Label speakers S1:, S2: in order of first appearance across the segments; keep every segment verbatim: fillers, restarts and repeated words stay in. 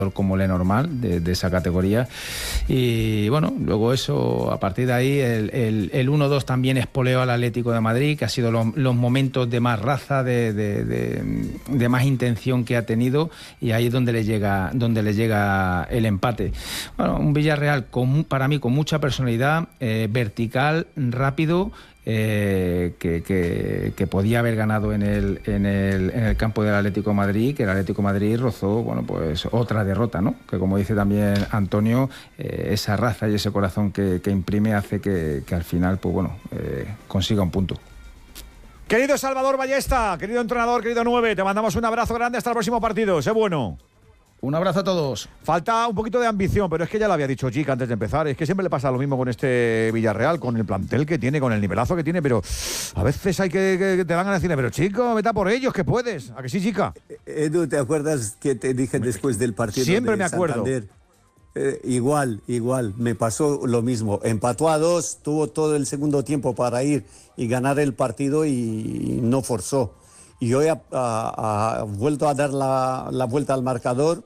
S1: como Lenormand de, de esa categoría, y bueno, luego eso, a partir de ahí el, el, el uno dos también espoleó al Atlético de Madrid, que ha sido los, los momentos de más raza, de, de, de, de más intención que ha tenido, y ahí es donde le llega, donde le llega el empate. Bueno, un Villarreal con, para mí con mucha personalidad, eh, vertical, rápido, Eh, que, que, que podía haber ganado en el, en, el, en el campo del Atlético de Madrid, que el Atlético de Madrid rozó, bueno, pues otra derrota, ¿no? Que como dice también Antonio, eh, esa raza y ese corazón que, que imprime hace que, que al final, pues bueno, eh, consiga un punto.
S2: Querido Salvador Ballesta, querido entrenador, querido nueve, te mandamos un abrazo grande hasta el próximo partido, sé bueno.
S1: Un abrazo a todos.
S2: Falta un poquito de ambición, pero es que ya lo había dicho Gic antes de empezar. Es que siempre le pasa lo mismo con este Villarreal, con el plantel que tiene, con el nivelazo que tiene, pero a veces hay que, que, que te dan ganas de decirle, pero chico, vete a por ellos, que puedes. ¿A que sí, chica?
S3: Edu, ¿te acuerdas que te dije después del partido?
S2: Siempre
S3: de
S2: me acuerdo.
S3: Eh, igual, igual, me pasó lo mismo. Empató a dos, tuvo todo el segundo tiempo para ir y ganar el partido y no forzó. Y hoy ha, ha, ha vuelto a dar la, la vuelta al marcador.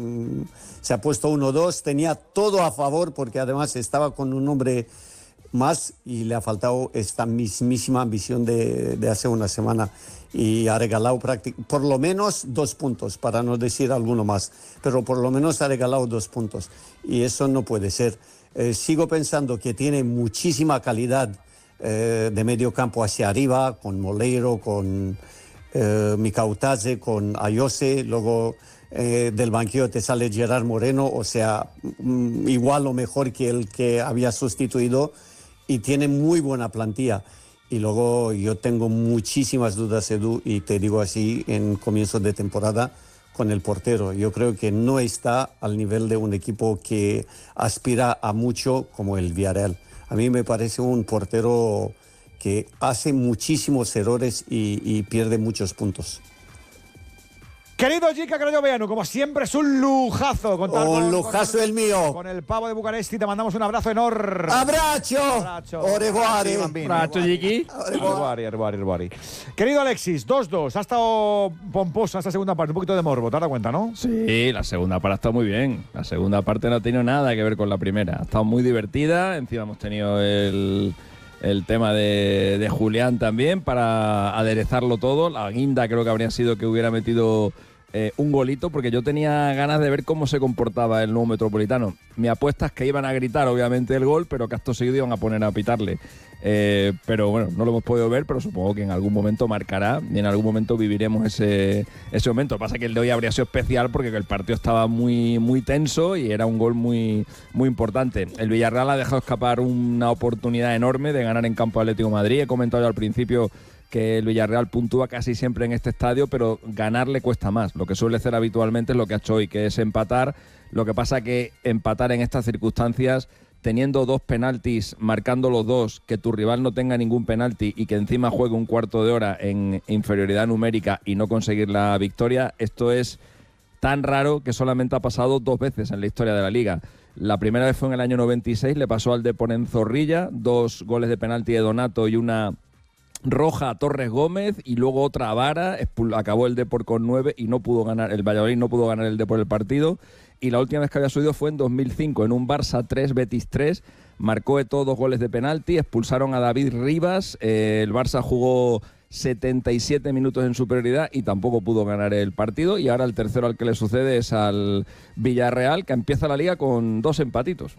S3: Se ha puesto uno dos, tenía todo a favor porque además estaba con un hombre más y le ha faltado esta mismísima ambición de, de hace una semana, y ha regalado por lo menos dos puntos, para no decir alguno más, pero por lo menos ha regalado dos puntos y eso no puede ser. Eh, sigo pensando que tiene muchísima calidad eh, de medio campo hacia arriba, con Moleiro, con eh, Mikautadze, con Ayose, luego Eh, del banquillo te sale Gerard Moreno, o sea, mm, igual o mejor que el que había sustituido, y tiene muy buena plantilla. Y luego yo tengo muchísimas dudas, Edu, y te digo así en comienzo de temporada, con el portero. Yo creo que no está al nivel de un equipo que aspira a mucho como el Villarreal. A mí me parece un portero que hace muchísimos errores y, y pierde muchos puntos.
S2: Querido Gica Crayoveanu, como siempre es un lujazo contar
S3: Un
S2: con,
S3: lujazo
S2: con,
S3: el mío.
S2: Con el pavo de Bucarest, y te mandamos un abrazo enorme.
S3: ¡Abrazo!
S2: ¡Abrazo!
S3: ¡Oreguare!
S4: ¡Abrazo, Giki!
S2: Oreguare, oreguare, oreguare. Querido Alexis, dos dos. Ha estado pomposa esta segunda parte, un poquito de morbo, ¿te has dado cuenta, no?
S4: Sí, la segunda parte ha estado muy bien. La segunda parte no ha tenido nada que ver con la primera. Ha estado muy divertida. Encima hemos tenido el... el tema de, de Julián también para aderezarlo todo. La guinda creo que habría sido que hubiera metido eh, un golito, porque yo tenía ganas de ver cómo se comportaba el nuevo Metropolitano. Mi apuesta es que iban a gritar obviamente el gol, pero que acto seguido iban a poner a pitarle. Eh, pero bueno, no lo hemos podido ver, pero supongo que en algún momento marcará y en algún momento viviremos ese, ese momento. Lo que pasa es que el de hoy habría sido especial porque el partido estaba muy, muy tenso y era un gol muy, muy importante. El Villarreal ha dejado escapar una oportunidad enorme de ganar en campo Atlético de Madrid. He comentado yo al principio que el Villarreal puntúa casi siempre en este estadio, pero ganar le cuesta más. Lo que suele hacer habitualmente es lo que ha hecho hoy, que es empatar. Lo que pasa que empatar en estas circunstancias, teniendo dos penaltis, marcando los dos, que tu rival no tenga ningún penalti y que encima juegue un cuarto de hora en inferioridad numérica y no conseguir la victoria, esto es tan raro que solamente ha pasado dos veces en la historia de la Liga. La primera vez fue en el año noventa y seis, le pasó al Depor en Zorrilla, dos goles de penalti de Donato y una roja a Torres Gómez, y luego otra vara, acabó el Depor con nueve y no pudo ganar, el Valladolid no pudo ganar el Depor el partido. Y la última vez que había subido fue en dos mil cinco, en un Barça tres, Betis tres, marcó Eto'o dos goles de penalti, expulsaron a David Rivas, eh, el Barça jugó setenta y siete minutos en superioridad y tampoco pudo ganar el partido, y ahora el tercero al que le sucede es al Villarreal, que empieza la Liga con dos empatitos.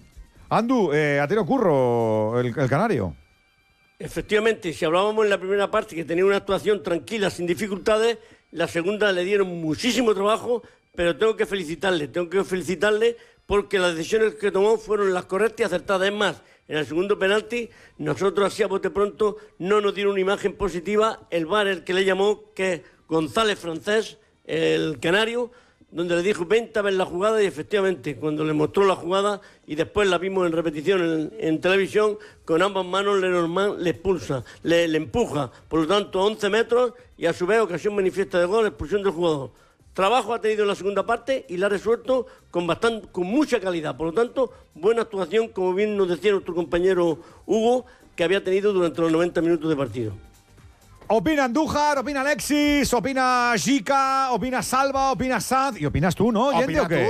S2: Andu, eh, a tiro curro el, el canario.
S5: Efectivamente, si hablábamos en la primera parte que tenía una actuación tranquila, sin dificultades, la segunda le dieron muchísimo trabajo, pero tengo que felicitarle, tengo que felicitarle porque las decisiones que tomó fueron las correctas y acertadas. Es más, en el segundo penalti, nosotros así a bote pronto no nos dieron una imagen positiva. El V A R, el que le llamó, que es González Francés, el canario, donde le dijo, vente a ver la jugada, y efectivamente, cuando le mostró la jugada, y después la vimos en repetición en, en televisión, con ambas manos Lenormand le expulsa, le, le empuja, por lo tanto a once metros, y a su vez ocasión manifiesta de gol, expulsión del jugador. Trabajo ha tenido en la segunda parte y la ha resuelto con, bastante, con mucha calidad, por lo tanto, buena actuación, como bien nos decía nuestro compañero Hugo, que había tenido durante los noventa minutos de partido.
S2: Opina Andújar, opina Alexis, opina Gica, opina Salva, opina Sad, y opinas tú, ¿no? ¿Oyente o qué?